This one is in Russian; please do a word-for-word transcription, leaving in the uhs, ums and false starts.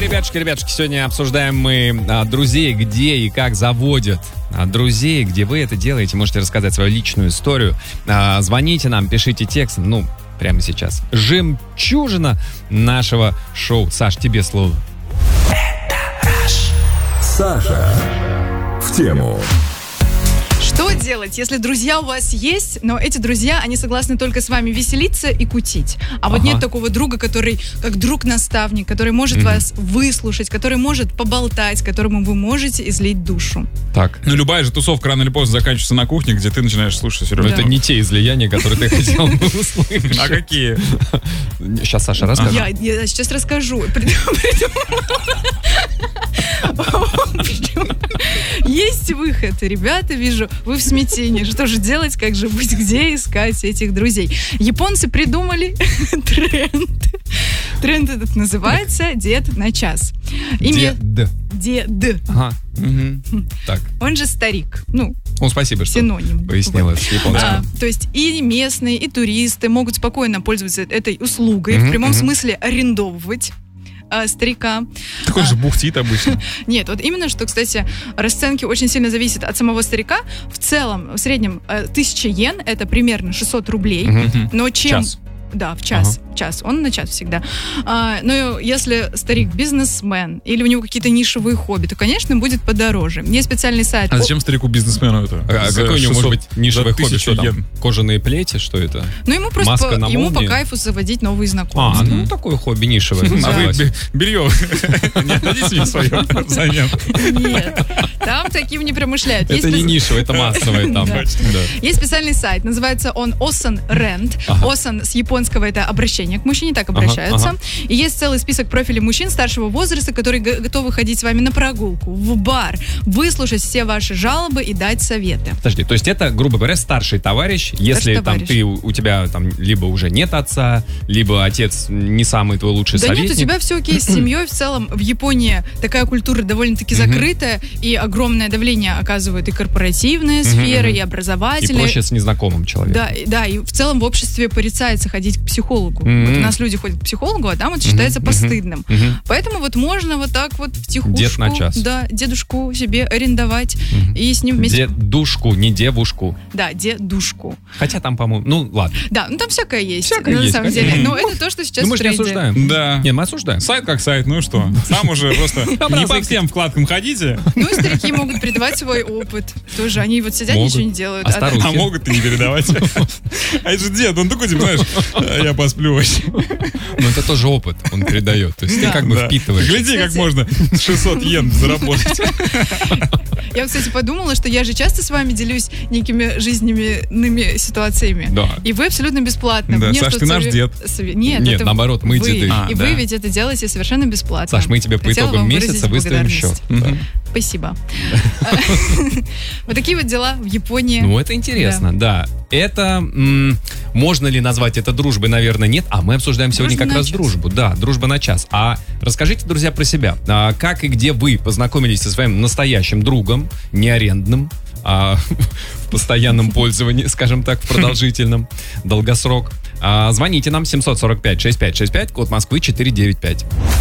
ребятушки, ребятушки, сегодня обсуждаем мы а, друзей, где и как заводят а, друзей, где вы это делаете. Можете рассказать свою личную историю. А, звоните нам, пишите текст, ну, прямо сейчас. Жемчужина нашего шоу. Саш, тебе слово. Саша в тему. Что делать, если друзья у вас есть, но эти друзья, они согласны только с вами веселиться и кутить? А вот Ага. нет такого друга, который как друг-наставник, который может Мгм. вас выслушать, который может поболтать, которому вы можете излить душу. Так. Ну, любая же тусовка рано или поздно заканчивается на кухне, где ты начинаешь слушать, Сережа. Но это не те излияния, которые ты хотел бы услышать. А какие? Сейчас Саша расскажет. Я, я сейчас расскажу. Придумала. Есть выход, ребята, вижу, вы в смятении. Что же делать, как же быть, где искать этих друзей? Японцы придумали тренд. Тренд этот называется «Дед на час». Имя- Дед. Дед. Ага. Мгм. Так. Он же старик. Ну, Ну, спасибо, что синоним. пояснила с японским. А, то есть и местные, и туристы могут спокойно пользоваться этой услугой, Мгм, в прямом мгм. смысле арендовывать а, старика. Так он же бухтит обычно. Нет, вот именно что, кстати, расценки очень сильно зависят от самого старика. В целом, в среднем, э, тысяча йен, это примерно шестьсот рублей. Мгм. Но чем... Час. Да, в час. В час. Он на час всегда. А, но если старик бизнесмен или у него какие-то нишевые хобби, то, конечно, будет подороже. Есть специальный сайт. А зачем старику-бизнесмену это? А За какой у него может шестьсот, быть нишевое за хобби? тысячу Что там? йен. Кожаные плети? Что это? Ну, ему просто Маска по, на ему по молнии? кайфу заводить новые А, знакомства. ну такое хобби нишевое. А вы согласен. бе- белье не отдадите мне свое взамен? Нет, там таким не промышляют. Есть Это не специ- нишевое, это массовое там. Да. Да. Есть специальный сайт, называется он Osan Rent. Ага. Osan с японского это обращение к мужчине, так обращаются. ага. И есть целый список профилей мужчин старшего возраста, которые г- готовы ходить с вами на прогулку, в бар, выслушать все ваши жалобы и дать советы. Подожди, то есть это, грубо говоря, старший товарищ, если там товарищ. ты, у у тебя там либо уже нет отца, либо отец не самый твой лучший Да советник. нет, у тебя все окей с семьей. В целом в Японии такая культура довольно-таки Мгм. закрытая, и огромное давление оказывают и корпоративная сфера, мгм. и И образовательная. проще с незнакомым человеком. Да, и- да, и в целом в обществе порицается ходить к психологу. Мгм. Вот у нас люди ходят к психологу, а там это считается Мгм, постыдным. Мгм. Поэтому вот можно вот так вот втихушку, Дед на час. да, дедушку себе арендовать Мгм. и с ним вместе. Дедушку, не девушку. Да, дедушку. Хотя там, по-моему, ну ладно. Да, ну там всякое есть, Всякое на есть, самом конечно. деле. Но это то, что сейчас Ну мы в же не тренде. осуждаем. Да. Не, мы осуждаем. Сайт как сайт, ну и что? Там уже просто не по всем вкладкам ходите, Ну и старики могут передавать свой опыт. Тоже они вот сидят, Могут. ничего не делают. А старухи? а могут и не передавать. А это же дед, он такой, типа, знаешь, «А, я посплю вообще. Но это тоже опыт он передает. То есть Да. ты как бы Да. впитываешь. Гляди, как Кстати- можно шестьсот йен заработать. Я, кстати, подумала, что я же часто с вами делюсь некими жизненными ситуациями. Да. И вы абсолютно бесплатно. Да, Мне Саш, что-то ты наш сове- дед. сове- Нет, Нет, это наоборот, мы вы. деды. А, И да. вы ведь это делаете совершенно бесплатно. Саш, мы тебе по Хотела итогам вам месяца выразить выставим счет. благодарность. Да. Спасибо. Вот такие вот дела в Японии. Ну, это интересно, да. Это, м, можно ли назвать это дружбой? Наверное, нет. А мы обсуждаем сегодня Дружба как на раз час. дружбу. Да, дружба на час. А расскажите, друзья, про себя. А, как и где вы познакомились со своим настоящим другом, не арендным, а в постоянном пользовании, скажем так, в продолжительном, долгосрок. А, звоните нам семь сорок пять шестьдесят пять шестьдесят пять, код Москвы четыреста девяносто пять.